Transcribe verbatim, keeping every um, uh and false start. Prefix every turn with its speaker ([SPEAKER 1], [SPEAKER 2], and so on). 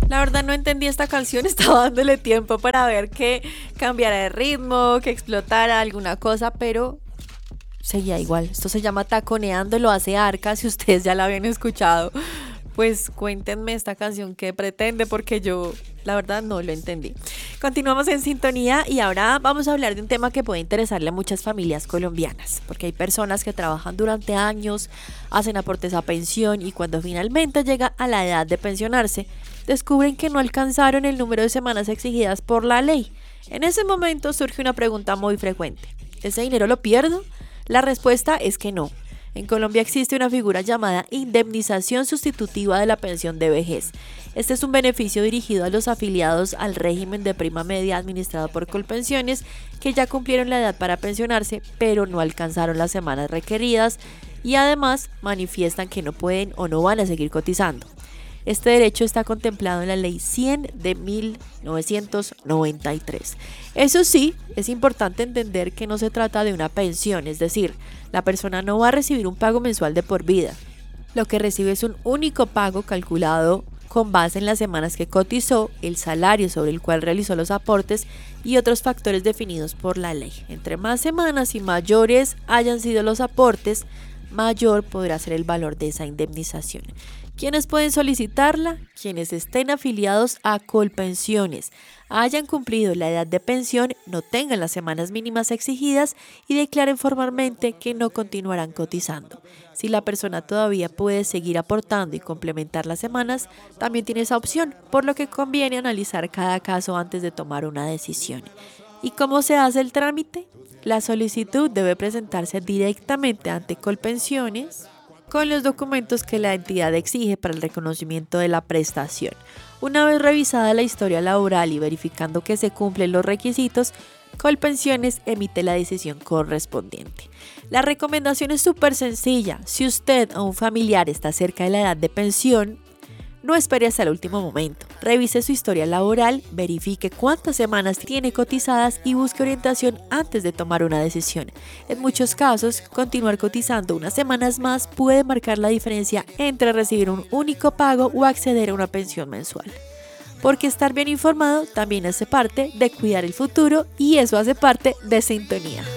[SPEAKER 1] La verdad no entendí esta canción, estaba dándole tiempo para ver que cambiara de ritmo, que explotara alguna cosa, pero seguía igual. Esto se llama Taconeando, lo hace Arca, si ustedes ya la habían escuchado. Pues cuéntenme esta canción qué pretende, porque yo la verdad no lo entendí. Continuamos en sintonía y ahora vamos a hablar de un tema que puede interesarle a muchas familias colombianas, porque hay personas que trabajan durante años, hacen aportes a pensión y cuando finalmente llega a la edad de pensionarse, descubren que no alcanzaron el número de semanas exigidas por la ley. En ese momento surge una pregunta muy frecuente: ¿ese dinero lo pierdo? La respuesta es que no. En Colombia existe una figura llamada indemnización sustitutiva de la pensión de vejez. Este es un beneficio dirigido a los afiliados al régimen de prima media administrado por Colpensiones que ya cumplieron la edad para pensionarse, pero no alcanzaron las semanas requeridas y además manifiestan que no pueden o no van a seguir cotizando. Este derecho está contemplado en la Ley cien de mil novecientos noventa y tres. Eso sí, es importante entender que no se trata de una pensión, es decir, la persona no va a recibir un pago mensual de por vida. Lo que recibe es un único pago calculado con base en las semanas que cotizó, el salario sobre el cual realizó los aportes y otros factores definidos por la ley. Entre más semanas y mayores hayan sido los aportes, mayor podrá ser el valor de esa indemnización. ¿Quiénes pueden solicitarla? Quienes estén afiliados a Colpensiones, hayan cumplido la edad de pensión, no tengan las semanas mínimas exigidas y declaren formalmente que no continuarán cotizando. Si la persona todavía puede seguir aportando y complementar las semanas, también tiene esa opción, por lo que conviene analizar cada caso antes de tomar una decisión. ¿Y cómo se hace el trámite? La solicitud debe presentarse directamente ante Colpensiones con los documentos que la entidad exige para el reconocimiento de la prestación. Una vez revisada la historia laboral y verificando que se cumplen los requisitos, Colpensiones emite la decisión correspondiente. La recomendación es súper sencilla. Si usted o un familiar está cerca de la edad de pensión, no espere hasta el último momento. Revise su historia laboral, verifique cuántas semanas tiene cotizadas y busque orientación antes de tomar una decisión. En muchos casos, continuar cotizando unas semanas más puede marcar la diferencia entre recibir un único pago o acceder a una pensión mensual. Porque estar bien informado también hace parte de cuidar el futuro y eso hace parte de sintonía.